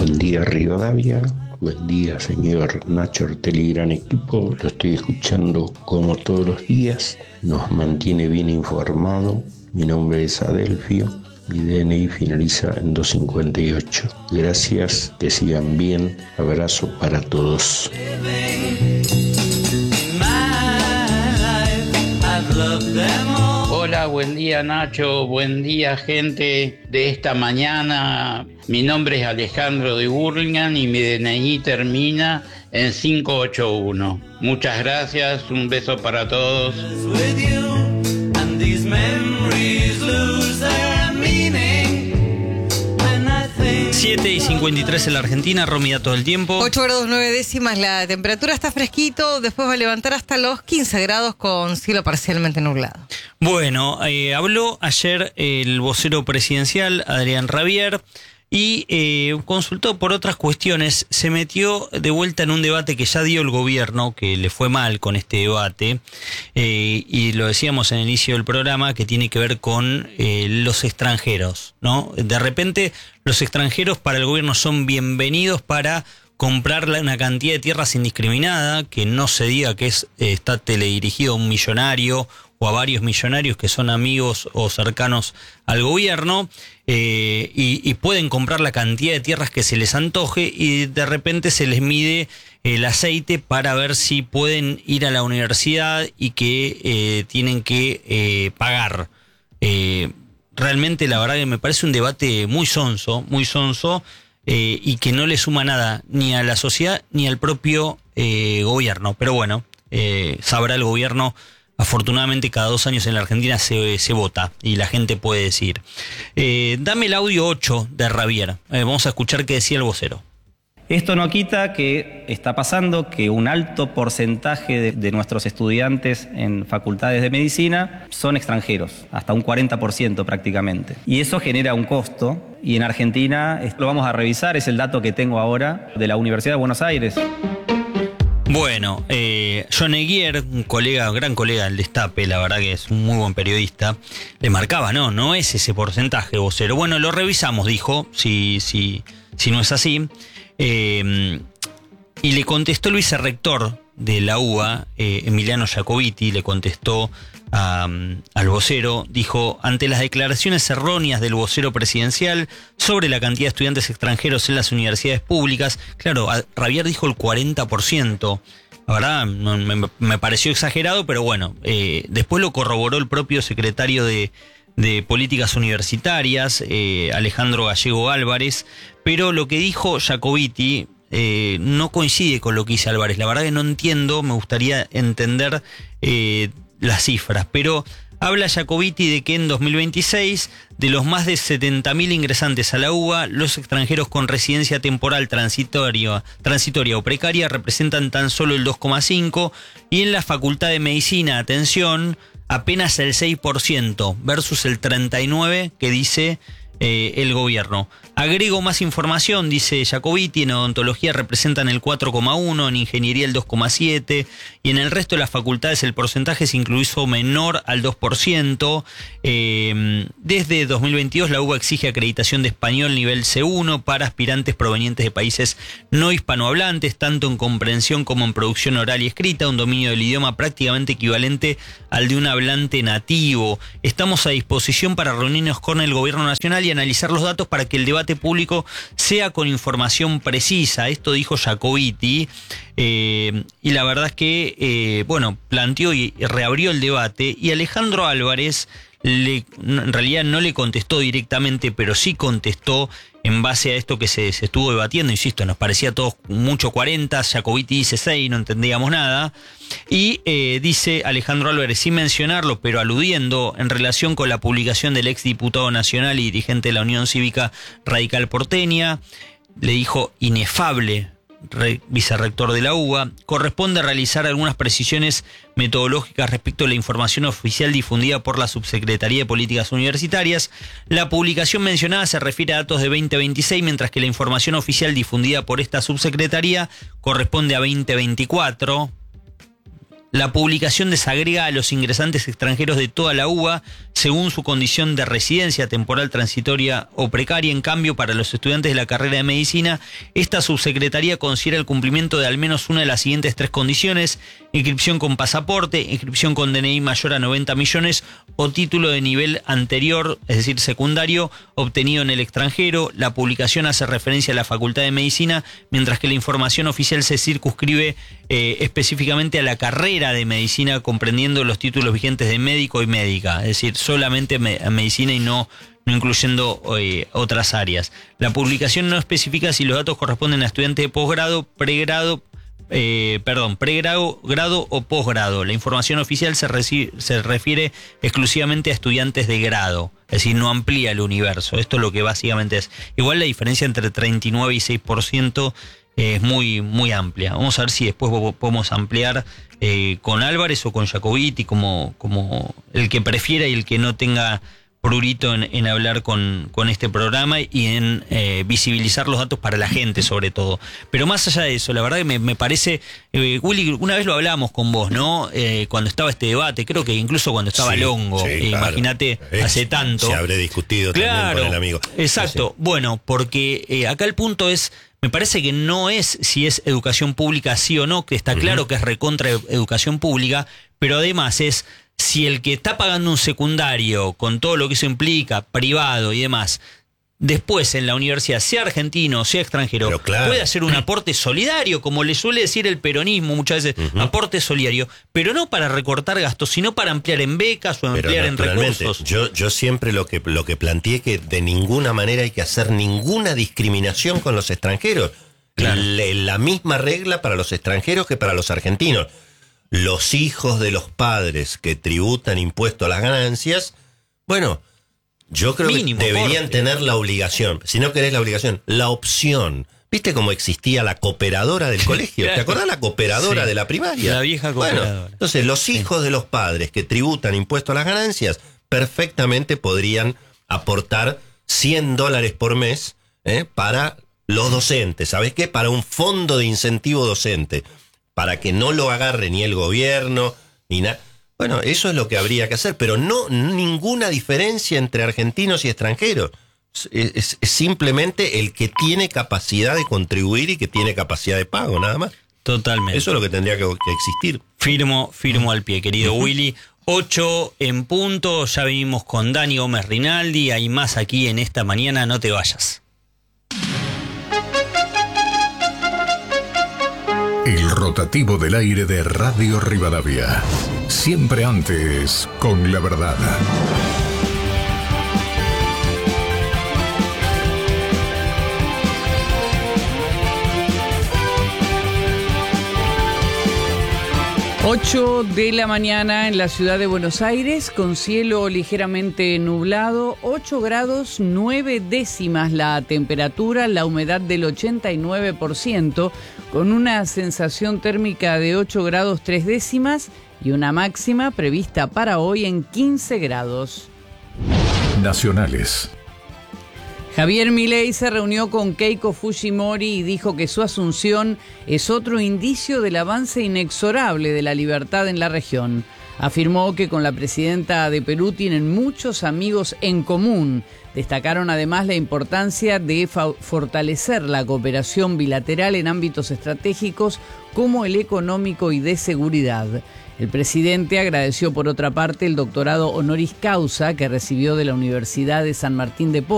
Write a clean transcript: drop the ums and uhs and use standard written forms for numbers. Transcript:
Buen día, Rivadavia. Buen día, señor Nacho Ortelli y gran equipo. Lo estoy escuchando como todos los días. Nos mantiene bien informado. Mi nombre es Adelfio. Mi DNI finaliza en 258. Gracias, que sigan bien. Abrazo para todos. Hola, buen día Nacho, buen día gente de esta mañana. Mi nombre es Alejandro de Burlingame y mi DNI termina en 581. Muchas gracias, un beso para todos. 7:53 en la Argentina, Romida todo el tiempo. 8 grados 9 décimas, la temperatura está fresquito, después va a levantar hasta los 15 grados con cielo parcialmente nublado. Bueno, habló ayer el vocero presidencial, Adrián Rabier, y consultó por otras cuestiones. Se metió de vuelta en un debate que ya dio el gobierno, que le fue mal con este debate, y lo decíamos en el inicio del programa, que tiene que ver con los extranjeros, ¿no? De repente los extranjeros para el gobierno son bienvenidos para comprar una cantidad de tierras indiscriminada, que no se diga que está teledirigido a un millonario o a varios millonarios que son amigos o cercanos al gobierno, y pueden comprar la cantidad de tierras que se les antoje, y de repente se les mide el aceite para ver si pueden ir a la universidad y que tienen que pagar. Realmente la verdad que me parece un debate muy sonso, y que no le suma nada ni a la sociedad ni al propio gobierno. Pero bueno, sabrá el gobierno. Afortunadamente cada 2 años en la Argentina se vota y la gente puede decir. Dame el audio 8 de Rabier. Vamos a escuchar qué decía el vocero. Esto no quita que está pasando que un alto porcentaje de nuestros estudiantes en facultades de medicina son extranjeros, hasta un 40% prácticamente. Y eso genera un costo, y en Argentina, esto lo vamos a revisar, es el dato que tengo ahora de la Universidad de Buenos Aires. Bueno, John Eguier, un gran colega del Destape, la verdad que es un muy buen periodista, le marcaba, no es ese porcentaje, vocero. Bueno, lo revisamos, dijo, si no es así. Y le contestó el vicerrector de la UBA, Emiliano Jacobiti, le contestó al vocero, dijo: ante las declaraciones erróneas del vocero presidencial sobre la cantidad de estudiantes extranjeros en las universidades públicas, claro, Rabier dijo el 40%, la verdad me pareció exagerado, pero bueno, después lo corroboró el propio secretario de Políticas Universitarias, Alejandro Gallego Álvarez, pero lo que dijo Jacobiti no coincide con lo que dice Álvarez. La verdad que no entiendo, me gustaría entender las cifras, pero habla Jacobiti de que en 2026, de los más de 70.000 ingresantes a la UBA, los extranjeros con residencia temporal transitoria o precaria representan tan solo el 2,5%, y en la Facultad de Medicina, atención, apenas el 6% versus el 39% que dice el gobierno. Agrego más información, dice Jacobiti: en odontología representan el 4,1%, en ingeniería el 2,7%, y en el resto de las facultades el porcentaje es incluso menor al 2%. Desde 2022 la UBA exige acreditación de español nivel C1 para aspirantes provenientes de países no hispanohablantes, tanto en comprensión como en producción oral y escrita, un dominio del idioma prácticamente equivalente al de un hablante nativo. Estamos a disposición para reunirnos con el gobierno nacional y analizar los datos para que el debate público sea con información precisa. Esto dijo Jacobiti, y la verdad es que planteó y reabrió el debate, y Alejandro Álvarez en realidad no le contestó directamente, pero sí contestó en base a esto que se estuvo debatiendo. Insisto, nos parecía a todos mucho 40, Jacobiti dice 6, no entendíamos nada. Y dice Alejandro Álvarez, sin mencionarlo, pero aludiendo en relación con la publicación del exdiputado nacional y dirigente de la Unión Cívica Radical Porteña, le dijo inefable vicerrector de la UBA, corresponde realizar algunas precisiones metodológicas respecto a la información oficial difundida por la Subsecretaría de Políticas Universitarias. La publicación mencionada se refiere a datos de 2026, mientras que la información oficial difundida por esta subsecretaría corresponde a 2024. La publicación desagrega a los ingresantes extranjeros de toda la UBA, según su condición de residencia temporal, transitoria o precaria. En cambio, para los estudiantes de la carrera de medicina, esta subsecretaría considera el cumplimiento de al menos una de las siguientes 3 condiciones: inscripción con pasaporte, inscripción con DNI mayor a 90 millones o título de nivel anterior, es decir, secundario, obtenido en el extranjero. La publicación hace referencia a la Facultad de Medicina, mientras que la información oficial se circunscribe específicamente a la carrera de medicina, comprendiendo los títulos vigentes de médico y médica, es decir, solamente medicina y no incluyendo otras áreas. La publicación no especifica si los datos corresponden a estudiantes de posgrado, pregrado o posgrado. La información oficial se refiere exclusivamente a estudiantes de grado, es decir, no amplía el universo. Esto es lo que básicamente es. Igual la diferencia entre 39 y 6% es muy, muy amplia. Vamos a ver si después podemos ampliar con Álvarez o con Jacobiti, como el que prefiera y el que no tenga prurito en hablar con este programa y en visibilizar los datos para la gente, sobre todo. Pero más allá de eso, la verdad que me parece, Willy, una vez lo hablamos con vos, ¿no? Cuando estaba este debate, creo que incluso cuando estaba Longo, claro. Imagínate, hace tanto. Se habré discutido también con el amigo. Exacto. Sí. Bueno, porque acá el punto es, me parece que no es si es educación pública sí o no, que está claro que es recontra educación pública, pero además es si el que está pagando un secundario, con todo lo que eso implica, privado y demás, después en la universidad, sea argentino, sea extranjero, claro, puede hacer un aporte solidario, como le suele decir el peronismo muchas veces, aporte solidario, pero no para recortar gastos, sino para ampliar en becas o ampliar en recursos. Yo siempre lo que planteé que de ninguna manera hay que hacer ninguna discriminación con los extranjeros. Claro. La misma regla para los extranjeros que para los argentinos. Los hijos de los padres que tributan impuesto a las ganancias, bueno, yo creo mínimo, que deberían tener la obligación, si no querés la obligación, la opción. ¿Viste cómo existía la cooperadora del colegio? Claro. ¿Te acordás la cooperadora de la primaria? La vieja cooperadora. Bueno, entonces los hijos de los padres que tributan impuesto a las ganancias perfectamente podrían aportar $100 por mes para los docentes. ¿Sabés qué? Para un fondo de incentivo docente, para que no lo agarre ni el gobierno, ni nada. Bueno, eso es lo que habría que hacer, pero no ninguna diferencia entre argentinos y extranjeros. Es simplemente el que tiene capacidad de contribuir y que tiene capacidad de pago, nada más. Totalmente. Eso es lo que tendría que existir. Firmo al pie, querido Willy. 8 en punto, ya venimos con Dani Gómez Rinaldi, hay más aquí en esta mañana, no te vayas. El rotativo del aire de Radio Rivadavia. Siempre antes, con la verdad. Ocho de la mañana en la ciudad de Buenos Aires, con cielo ligeramente nublado, 8 grados 9 décimas la temperatura, la humedad del 89%, con una sensación térmica de 8 grados 3 décimas y una máxima prevista para hoy en 15 grados. Nacionales. Javier Milei se reunió con Keiko Fujimori y dijo que su asunción es otro indicio del avance inexorable de la libertad en la región. Afirmó que con la presidenta de Perú tienen muchos amigos en común. Destacaron además la importancia de fortalecer la cooperación bilateral en ámbitos estratégicos como el económico y de seguridad. El presidente agradeció por otra parte el doctorado honoris causa que recibió de la Universidad de San Martín de Porres.